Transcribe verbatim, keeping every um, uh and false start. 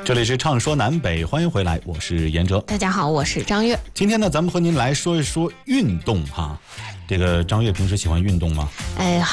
这里是畅说南北，欢迎回来，我是严哲。 大家好，我是张悦。 今天呢，咱们和您来说一说运动哈。这个张悦平时喜欢运动吗？ 哎，